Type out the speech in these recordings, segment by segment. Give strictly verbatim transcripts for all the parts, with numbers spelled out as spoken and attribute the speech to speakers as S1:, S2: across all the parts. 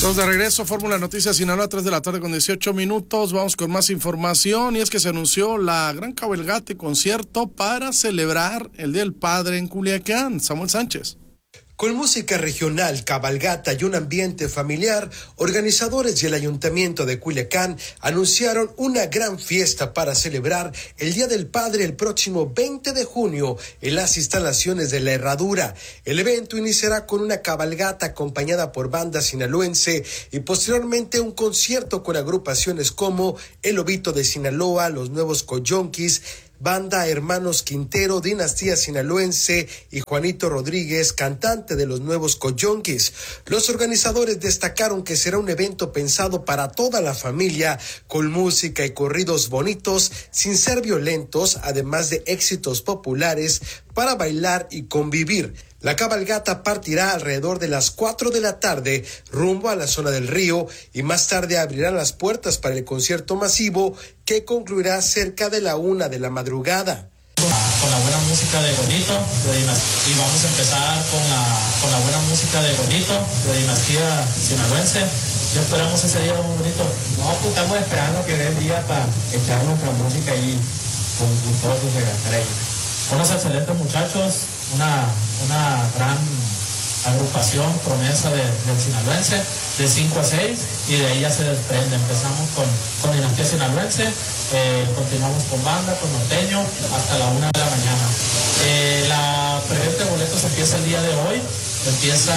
S1: Estamos de regreso, Fórmula Noticias Sinaloa, tres de la tarde con dieciocho minutos. Vamos con más información y es que se anunció la gran cabalgata y concierto para celebrar el Día del Padre en Culiacán. Samuel Sánchez.
S2: Con música regional, cabalgata y un ambiente familiar, organizadores y el Ayuntamiento de Culiacán anunciaron una gran fiesta para celebrar el Día del Padre el próximo veinte de junio en las instalaciones de La Herradura. El evento iniciará con una cabalgata acompañada por banda sinaloense y posteriormente un concierto con agrupaciones como El Lobito de Sinaloa, Los Nuevos Coyonquis, Banda Hermanos Quintero, Dinastía Sinaloense y Juanito Rodríguez, cantante de Los Nuevos Coyonquis. Los organizadores destacaron que será un evento pensado para toda la familia, con música y corridos bonitos, sin ser violentos, además de éxitos populares para bailar y convivir. La cabalgata partirá alrededor de las cuatro de la tarde rumbo a la zona del río y más tarde abrirán las puertas para el concierto masivo que concluirá cerca de la una de la madrugada.
S3: Con la buena música de Bonito de Dinastía, y vamos a empezar con la, con la buena música de Bonito de Dinastía Sinaloense. Ya esperamos ese día muy bonito.
S4: No, pues estamos esperando que dé el día para echar nuestra música ahí con, con todos sus regateros.
S3: Unos excelentes muchachos, una, una gran agrupación, promesa de, del sinaloense, de cinco a seis, y de ahí ya se desprende. Empezamos con, con Dinastía Sinaloense, eh, continuamos con banda, con norteño, hasta la una de la mañana. Eh, la preventa de boletos empieza el día de hoy, empieza,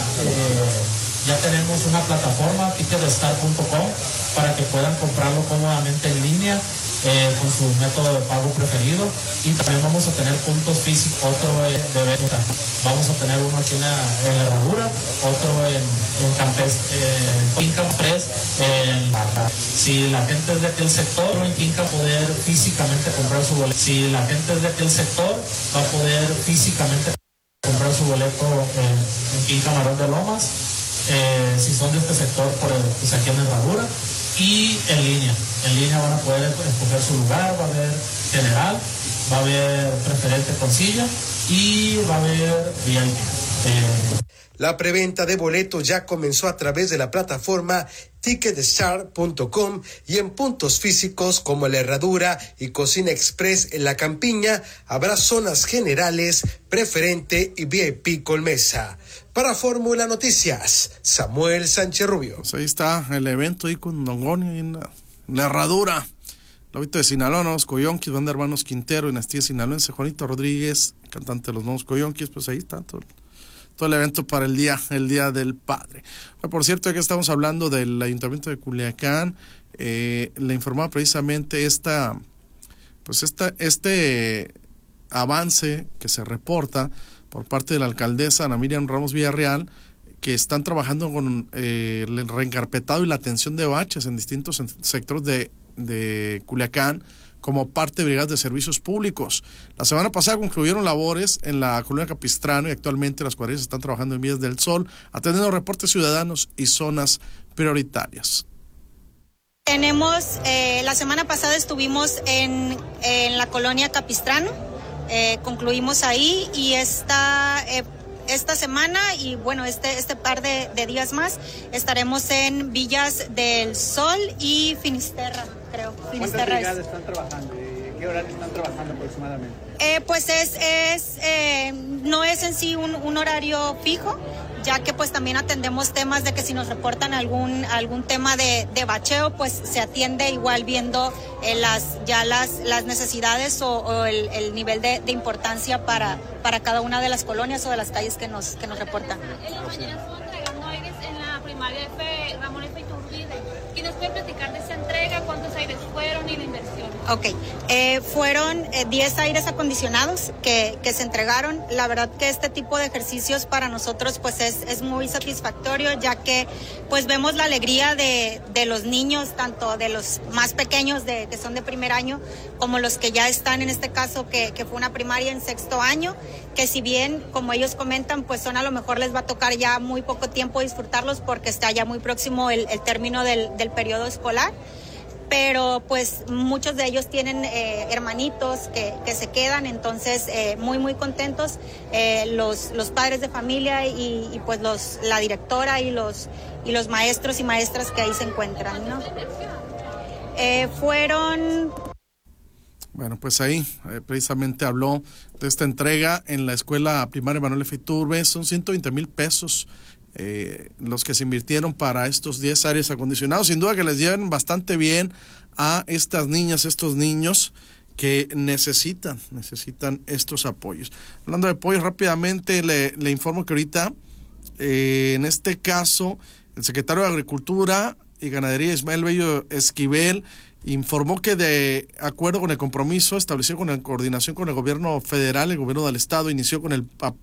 S3: eh, ya tenemos una plataforma, ticket star punto com, para que puedan comprarlo cómodamente en línea. Eh, con su método de pago preferido, y también vamos a tener puntos físicos, otro de, de venta. Vamos a tener uno aquí en la, en la Herradura, otro en, en Campes, eh, en Campres, en si la gente es de aquel sector, en Quinca poder físicamente comprar su boleto. Si la gente es de aquel sector, va a poder físicamente comprar su boleto en, en Quinca Marón de Lomas. Eh, si son de este sector, por el, pues aquí en la Herradura. Y en línea, en línea van a poder escoger su lugar, va a haber general, va a haber preferente con silla y va a haber V I P. Eh,
S2: La preventa de boletos ya comenzó a través de la plataforma ticket star punto com y en puntos físicos como La Herradura y Cocina Express en La Campiña habrá zonas generales, preferente y V I P con mesa. Para Fórmula Noticias, Samuel Sánchez Rubio.
S1: Pues ahí está el evento ahí con Don Goni en la, en la Herradura. Lobito de Sinaloa, Nuevos Coyonquis, Banda Hermanos Quintero, Dinastía Sinaloense, Juanito Rodríguez, cantante de Los Nuevos Coyonquis. Pues ahí está todo, todo el evento para el día, el Día del Padre. Por cierto, aquí estamos hablando del Ayuntamiento de Culiacán. Eh, le informaba precisamente esta, pues esta, este avance que se reporta por parte de la alcaldesa Ana Miriam Ramos Villarreal, que están trabajando con eh, el reencarpetado y la atención de baches en distintos sectores de, de Culiacán como parte de brigadas de servicios públicos. La semana pasada concluyeron labores en la colonia Capistrano y actualmente las cuadrillas están trabajando en Vías del Sol, atendiendo reportes ciudadanos y zonas prioritarias.
S5: Tenemos, eh, la semana pasada estuvimos en, en la colonia Capistrano. Eh, concluimos ahí y esta, eh, esta semana y bueno, este, este par de, de días más estaremos en Villas del Sol y Finisterra, creo.
S6: ¿Cuántas brigadas están trabajando? ¿Qué horario están trabajando aproximadamente?
S5: Eh, pues es, es eh, no es en sí un, un horario fijo, ya que pues también atendemos temas de que si nos reportan algún algún tema de, de bacheo, pues se atiende igual viendo eh, las ya las las necesidades o, o el, el nivel de, de importancia para para cada una de las colonias o de las calles que nos que nos reportan.
S7: En la mañana estuvo entregando aires en la primaria F. Ramón F. Iturbide. ¿Quién nos puede platicar de esa entrega? ¿Cuántos aires fueron y la inversión?
S5: Ok, eh, fueron eh, diez aires acondicionados que, que se entregaron. La verdad que este tipo de ejercicios para nosotros pues es, es muy satisfactorio, ya que pues vemos la alegría de, de los niños, tanto de los más pequeños de, que son de primer año, como los que ya están en este caso que, que fue una primaria en sexto año, que si bien como ellos comentan pues son a lo mejor les va a tocar ya muy poco tiempo disfrutarlos porque está ya muy próximo el, el término del, del periodo escolar. pero pues muchos de ellos tienen eh, hermanitos que, que se quedan, entonces eh, muy muy contentos eh, los, los padres de familia y, y pues los, la directora y los, y los maestros y maestras que ahí se encuentran, ¿no? Eh, fueron...
S1: Bueno, pues ahí eh, precisamente habló de esta entrega en la escuela primaria Manuel F. Iturbe. Son ciento veinte mil pesos eh, los que se invirtieron para estos diez aires acondicionados. Sin duda que les llevan bastante bien a estas niñas, estos niños que necesitan, necesitan estos apoyos. Hablando de apoyos, rápidamente le, le informo que ahorita, eh, en este caso, el secretario de Agricultura y Ganadería, Ismael Bello Esquivel, informó que de acuerdo con el compromiso establecido con la coordinación con el gobierno federal, el gobierno del estado inició con el